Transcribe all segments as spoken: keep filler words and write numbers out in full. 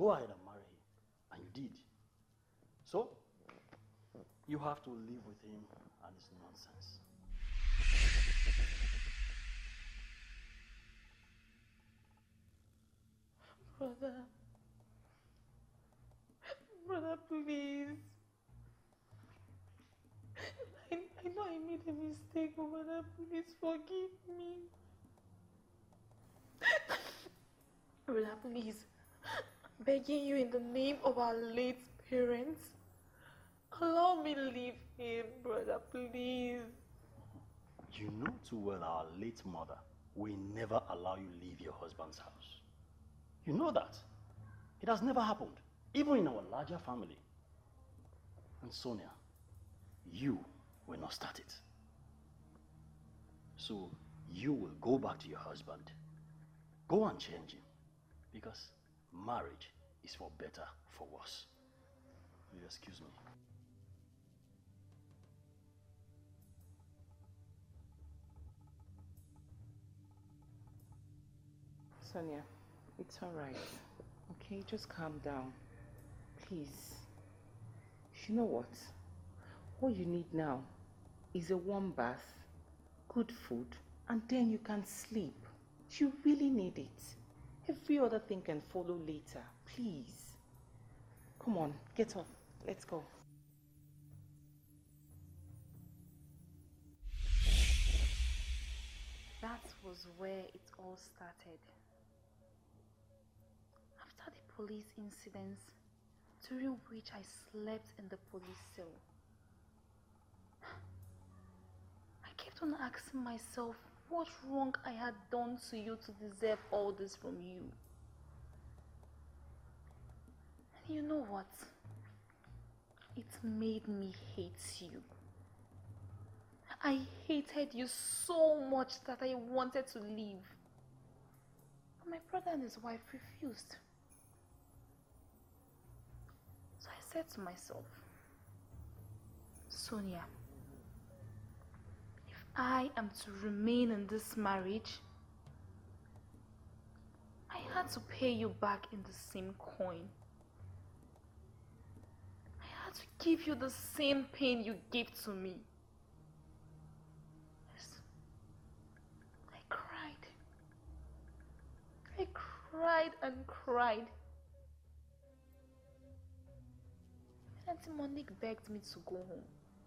go ahead and marry him. And you did. So, you have to live with him and his nonsense. Brother. Brother, please. I, I know I made a mistake, but brother, please forgive me. Brother, please. I'm begging you in the name of our late parents. Allow me to leave him, brother, please. You know too well our late mother will never allow you leave your husband's house. You know that. It has never happened, even in our larger family. And Sonia, you will not start it. So you will go back to your husband. Go and change him. Because marriage is for better, for worse. Will you excuse me? Sonia, it's all right. Okay, just calm down. Please. You know what? What you need now is a warm bath, good food, and then you can sleep. You really need it. Every other thing can follow later. Please. Come on, get up. Let's go. That was where it all started. After the police incidents, during which I slept in the police cell, I kept on asking myself what wrong I had done to you to deserve all this from you. And you know what? It made me hate you. I hated you so much that I wanted to leave. But my brother and his wife refused. So I said to myself, Sonia, if I am to remain in this marriage, I had to pay you back in the same coin. I had to give you the same pain you gave to me. Yes. I cried. I cried and cried. Auntie Monique begged me to go home.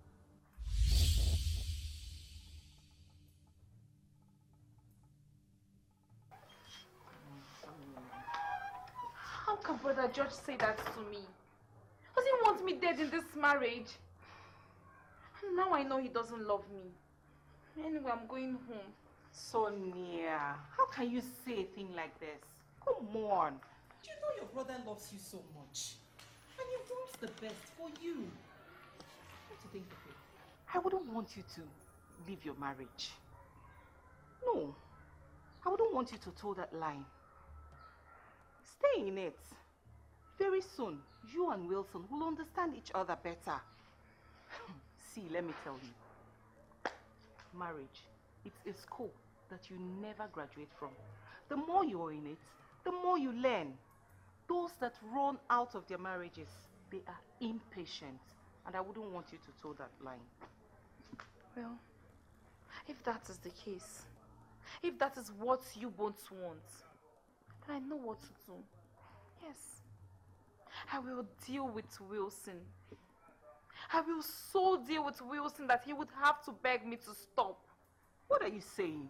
How can Brother George say that to me? Does he want me dead in this marriage? Now I know he doesn't love me. Anyway, I'm going home. Sonia, how can you say a thing like this? Come on. You know your brother loves you so much. And he wants the best for you. What do you think of it? I wouldn't want you to leave your marriage. No. I wouldn't want you to toe that line. Stay in it. Very soon, you and Wilson will understand each other better. See, let me tell you. Marriage, it's a school that you never graduate from. The more you're in it, the more you learn. Those that run out of their marriages, they are impatient. And I wouldn't want you to toe that line. Well, if that is the case, if that is what you both want, then I know what to do. Yes. I will deal with Wilson. I will so deal with Wilson that he would have to beg me to stop. What are you saying?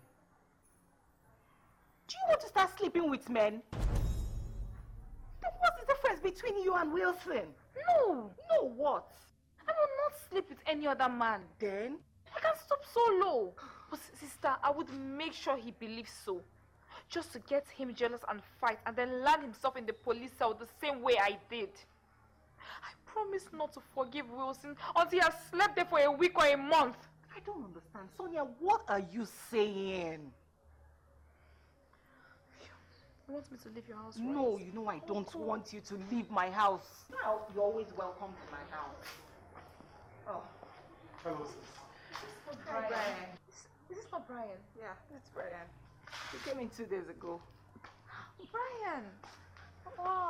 Do you want to start sleeping with men? Then what's the difference between you and Wilson? No! No what? I will not sleep with any other man. Then? I can't stop so low. But sister, I would make sure he believes so. Just to get him jealous and fight and then land himself in the police cell the same way I did. I promise not to forgive Wilson until he has slept there for a week or a month. I don't understand. Sonia, what are you saying? You want me to leave your house, right? No, you know I don't oh, want you to leave my house. Now, you're always welcome to my house. Oh. Hello, sis. Hi, Brian. Brian. Is, is this not Brian? Yeah, that's Brian. He came in two days ago. Brian! Oh.